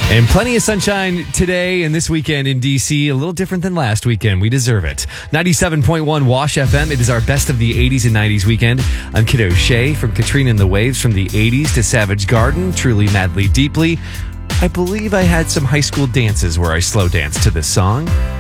And plenty of sunshine today and this weekend in D.C. A little different than last weekend. We deserve it. 97.1 Wash FM. It is our best of the 80s and 90s weekend. I'm Kid O'Shea from Katrina and the Waves, from the 80s to Savage Garden, Truly Madly Deeply. I believe I had some high school dances where I slow danced to this song.